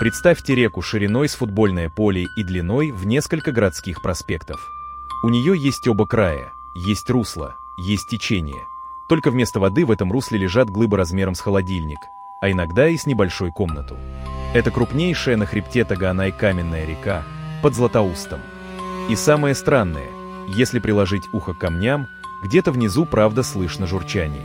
Представьте реку шириной с футбольное поле и длиной в несколько городских проспектов. У нее есть оба края, есть русло, есть течение. Только вместо воды в этом русле лежат глыбы размером с холодильник, а иногда и с небольшой комнату. Это крупнейшая на хребте Таганай каменная река под Златоустом. И самое странное, если приложить ухо к камням, где-то внизу правда слышно журчание.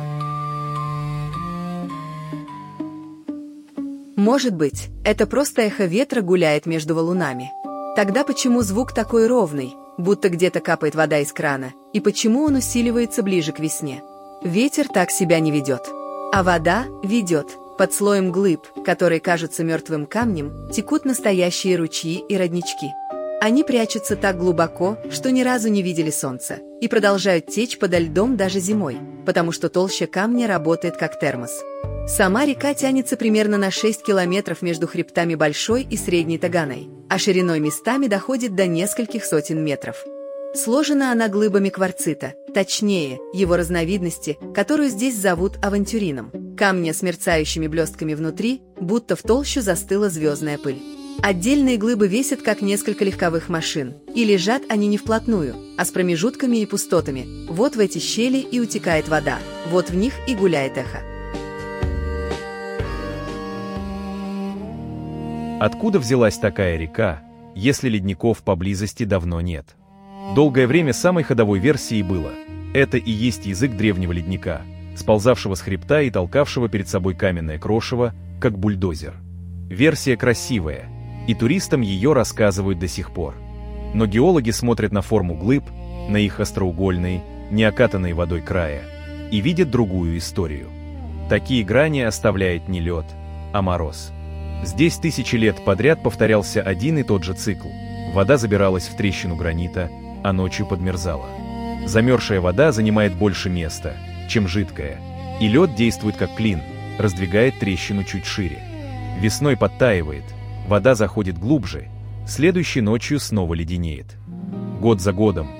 Может быть, это просто эхо ветра гуляет между валунами. Тогда почему звук такой ровный, будто где-то капает вода из крана, и почему он усиливается ближе к весне? Ветер так себя не ведет. А вода ведет. Под слоем глыб, которые кажутся мертвым камнем, текут настоящие ручьи и роднички. Они прячутся так глубоко, что ни разу не видели солнца, и продолжают течь подо льдом даже зимой, потому что толща камня работает как термос. Сама река тянется примерно на 6 километров между хребтами Большой и Средней Таганай, а шириной местами доходит до нескольких сотен метров. Сложена она глыбами кварцита, точнее, его разновидности, которую здесь зовут авантюрином, камня с мерцающими блестками внутри, будто в толщу застыла звездная пыль. Отдельные глыбы весят как несколько легковых машин, и лежат они не вплотную, а с промежутками и пустотами. Вот в эти щели и утекает вода, вот в них и гуляет эхо. Откуда взялась такая река, если ледников поблизости давно нет? Долгое время самой ходовой версией было: это и есть язык древнего ледника, сползавшего с хребта и толкавшего перед собой каменное крошево, как бульдозер. Версия красивая, и туристам ее рассказывают до сих пор. Но геологи смотрят на форму глыб, на их остроугольные, не окатанные водой края, и видят другую историю. Такие грани оставляет не лед, а мороз. Здесь тысячи лет подряд повторялся один и тот же цикл. Вода забиралась в трещину гранита, а ночью подмерзала. Замерзшая вода занимает больше места, чем жидкая, и лед действует как клин, раздвигает трещину чуть шире. Весной подтаивает, вода заходит глубже, следующей ночью снова леденеет. Год за годом,